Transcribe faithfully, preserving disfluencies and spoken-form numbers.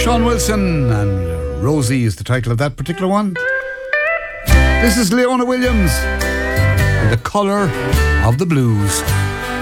Sean Wilson and Rosie is the title of that particular one. This is Leona Williams and The Colour of the Blues.